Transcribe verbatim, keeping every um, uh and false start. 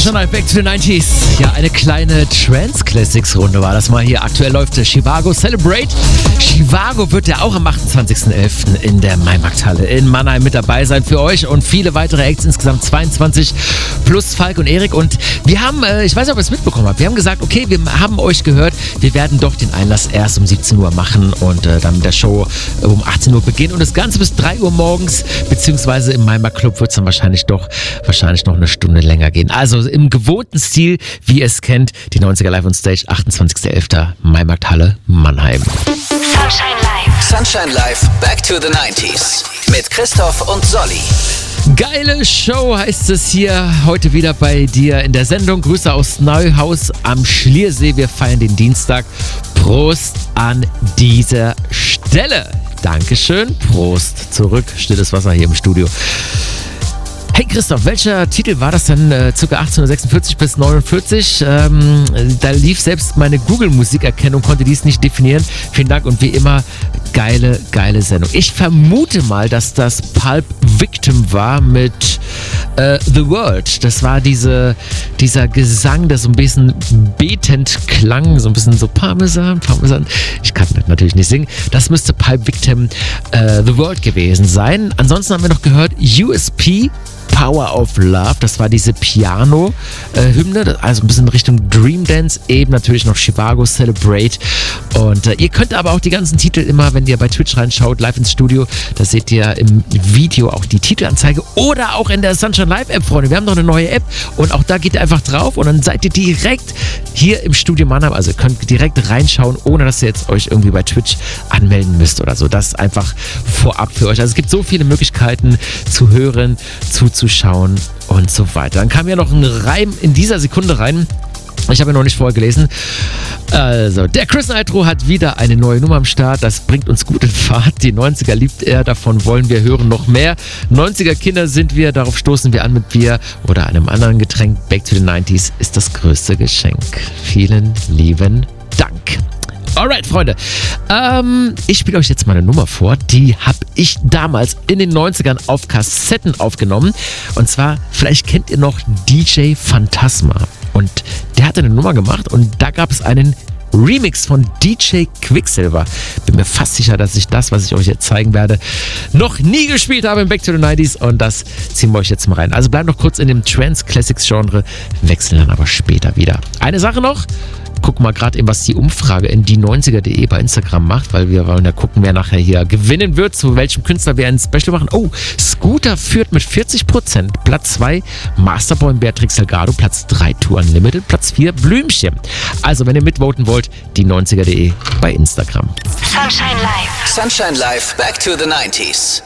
Sunshine Live, Back to the neunziger. Ja, eine kleine Trance-Classics-Runde war das mal hier. Aktuell läuft der Chivago Celebrate. Chivago wird ja auch am achtundzwanzigsten elften in der Maimarkthalle in Mannheim mit dabei sein für euch und viele weitere Acts, insgesamt zweiundzwanzig plus Falk und Erik. Und wir haben, äh, ich weiß nicht, ob ihr es mitbekommen habt, wir haben gesagt, okay, wir haben euch gehört, wir werden doch den Einlass erst um siebzehn Uhr machen und äh, dann mit der Show äh, um achtzehn Uhr beginnen und das Ganze bis drei Uhr morgens, beziehungsweise im Maimarkt Club wird es dann wahrscheinlich doch, wahrscheinlich noch eine Stunde länger gehen. Also im gewohnten Stil, wie ihr es kennt, die neunziger Live on Stage, achtundzwanzigsten elften Maimarkthalle Mannheim. Sunshine Live. Sunshine Live, Back to the neunziger mit Christoph und Solly. Geile Show heißt es hier heute wieder bei dir in der Sendung. Grüße aus Neuhaus am Schliersee. Wir feiern den Dienstag. Prost an dieser Stelle. Dankeschön. Prost zurück. Stilles Wasser hier im Studio. Hey Christoph, welcher Titel war das denn? Äh, circa achtzehnhundertsechsundvierzig bis neunundvierzig. Ähm, da lief selbst meine Google-Musikerkennung, konnte dies nicht definieren. Vielen Dank und wie immer, geile, geile Sendung. Ich vermute mal, dass das Pulp Victim war mit äh, The World. Das war diese, dieser Gesang, der so ein bisschen betend klang, so ein bisschen so Parmesan, Parmesan. Ich kann das natürlich nicht singen. Das müsste Pulp Victim äh, The World gewesen sein. Ansonsten haben wir noch gehört U S P, Power of Love, das war diese Piano-Hymne, also ein bisschen Richtung Dream Dance, eben natürlich noch Chivago Celebrate und äh, ihr könnt aber auch die ganzen Titel immer, wenn ihr bei Twitch reinschaut, live ins Studio, da seht ihr im Video auch die Titelanzeige oder auch in der Sunshine Live App, Freunde, wir haben noch eine neue App und auch da geht ihr einfach drauf und dann seid ihr direkt hier im Studio Mannheim, also ihr könnt direkt reinschauen, ohne dass ihr jetzt euch irgendwie bei Twitch anmelden müsst oder so, das ist einfach vorab für euch, also es gibt so viele Möglichkeiten zu hören, zu zuschauen und so weiter. Dann kam ja noch ein Reim in dieser Sekunde rein. Ich habe ihn noch nicht vorgelesen. Also, der Chris Nitro hat wieder eine neue Nummer am Start. Das bringt uns gut in Fahrt. Die neunziger liebt er, davon wollen wir hören noch mehr. neunziger Kinder sind wir, darauf stoßen wir an mit Bier oder einem anderen Getränk. Back to the neunziger ist das größte Geschenk. Vielen lieben Dank. Alright, Freunde. Ähm, ich spiele euch jetzt mal eine Nummer vor. Die habe ich damals in den neunzigern auf Kassetten aufgenommen. Und zwar, vielleicht kennt ihr noch D J Phantasma. Und der hatte eine Nummer gemacht und da gab es einen Remix von D J Quicksilver. Bin mir fast sicher, dass ich das, was ich euch jetzt zeigen werde, noch nie gespielt habe im Back to the neunziger und das ziehen wir euch jetzt mal rein. Also bleibt noch kurz in dem Trance-Classics-Genre, wechseln dann aber später wieder. Eine Sache noch. Guck mal gerade eben, was die Umfrage in die neunziger punkt de bei Instagram macht, weil wir wollen ja gucken, wer nachher hier gewinnen wird, zu welchem Künstler wir ein Special machen. Oh, Scooter führt mit vierzig Prozent. Platz zwei, Masterboy und Beatrix Salgado. Platz drei, Tour Unlimited. Platz vier, Blümchen. Also, wenn ihr mitvoten wollt, die neunziger punkt de bei Instagram. Sunshine Live. Sunshine Live, Back to the neunziger.